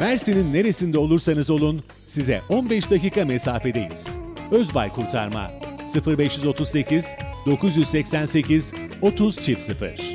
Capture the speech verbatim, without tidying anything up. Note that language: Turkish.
Mersin'in neresinde olursanız olun size on beş dakika mesafedeyiz. Özbay Kurtarma sıfır beş otuz sekiz dokuz yüz seksen sekiz otuz sıfır sıfır